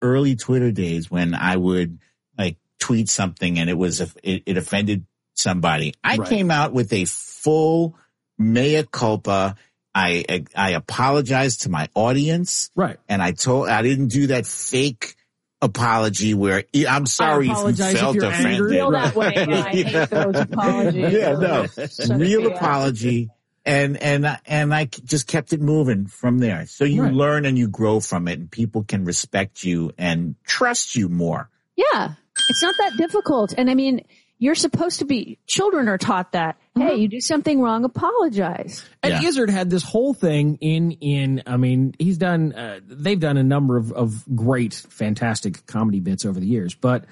early Twitter days when I would like tweet something and it offended somebody. I came out with a full mea culpa. I apologized to my audience. Right. And I didn't do that fake apology where I'm sorry if you felt offended. Feel that way. I hate those apologies. Yeah, no. Real apology. And I just kept it moving from there. So you learn and you grow from it, and people can respect you and trust you more. Yeah. It's not that difficult. And I mean, you're supposed to be, children are taught that. Hey, you do something wrong, apologize. And Izzard had this whole thing I mean, he's done, they've done a number of great, fantastic comedy bits over the years, but,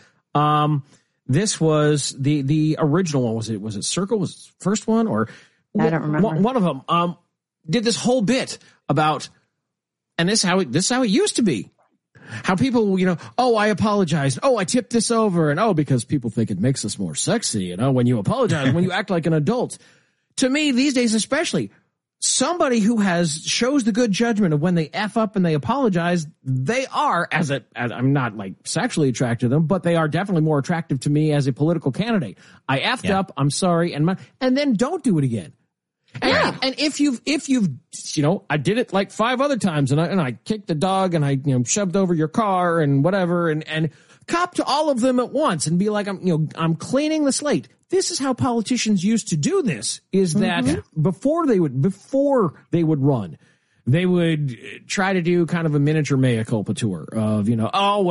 this was the original one. Was it Circle? Was it the first one? Or I don't remember. One of them, did this whole bit about, and this is how it used to be. How people, oh, I apologized. Oh, I tipped this over. And because people think it makes us more sexy, when you apologize, when you act like an adult. To me, these days especially, somebody who shows the good judgment of when they F up and they apologize, they are, as I'm not like sexually attracted to them, but they are definitely more attractive to me as a political candidate. I F'd up, I'm sorry, and then don't do it again. And if you've, I did it like 5 other times and I kicked the dog and I, shoved over your car and whatever and cop to all of them at once and be like, I'm cleaning the slate. This is how politicians used to do this, is that before they would run, they would try to do kind of a miniature mea culpa tour of, when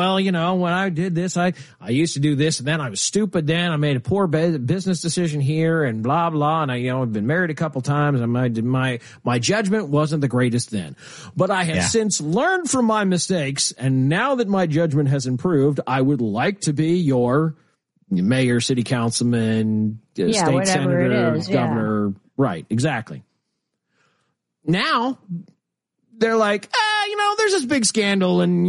I did this, I used to do this and then I was stupid then. I made a poor business decision here and blah, blah. And I've been married a couple times and my judgment wasn't the greatest then. But I have since learned from my mistakes. And now that my judgment has improved, I would like to be your mayor, city councilman, state senator, governor. Right. Exactly. Now, they're like, there's this big scandal and,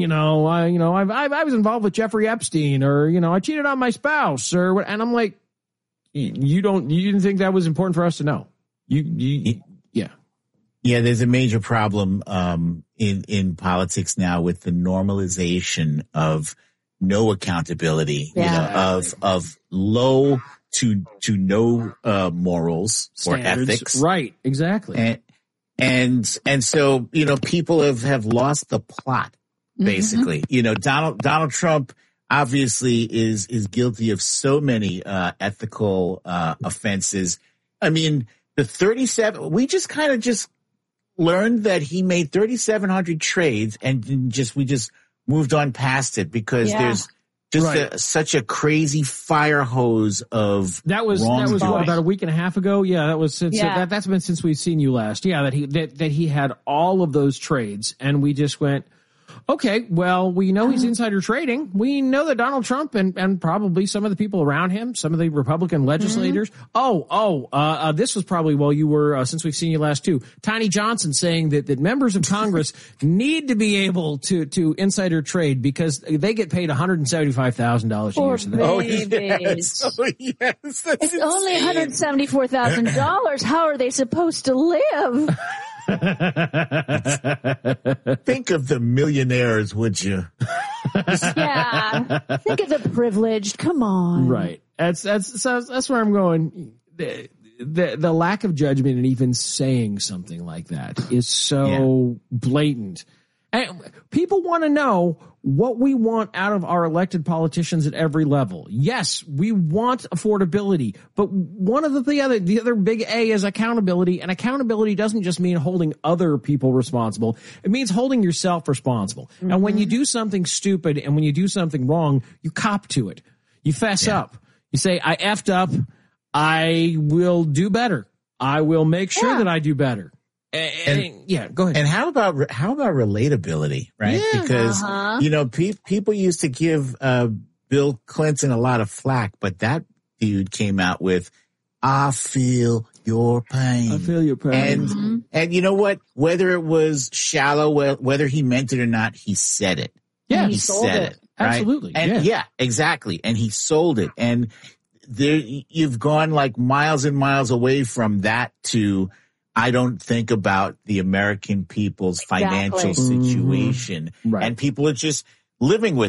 I was involved with Jeffrey Epstein or, I cheated on my spouse or what. And I'm like, you didn't think that was important for us to know. Yeah, there's a major problem, in politics now with the normalization of no accountability, of low to no, morals standards, or ethics. Right. Exactly. And so, people have lost the plot, basically. Donald Trump obviously is guilty of so many, ethical, offenses. I mean, we just learned that he made 3,700 trades and we just moved on past it because there's just such a crazy fire hose of that was what, about a week and a half ago. Yeah, that was since that's been since we've seen you last. Yeah, that he had all of those trades, and we just went, okay, well, we know he's insider trading. We know that Donald Trump and probably some of the people around him, some of the Republican legislators. This was probably while you were, since we've seen you last too, Tiny Johnson saying that members of Congress need to be able to insider trade because they get paid $175,000 a year. So yes. It's only $174,000. How are they supposed to live? Think of the millionaires, would you? Yeah. Think of the privileged. Come on. Right. That's where I'm going. The lack of judgment and even saying something like that is so blatant. And people want to know what we want out of our elected politicians at every level. Yes, we want affordability, but one of the other big A is accountability, and accountability doesn't just mean holding other people responsible. It means holding yourself responsible. Mm-hmm. And when you do something stupid and when you do something wrong, you cop to it. You fess up. You say, I effed up. I will do better. I will make sure that I do better. And go ahead. And how about relatability, right? Yeah, because, people used to give, Bill Clinton a lot of flack, but that dude came out with, I feel your pain. I feel your pain. And you know what? Whether it was shallow, whether he meant it or not, he said it. Yeah. He said it. Right? Absolutely. And exactly. And he sold it. And you've gone like miles and miles away from that to, I don't think about the American people's financial situation. Right. And people are just living with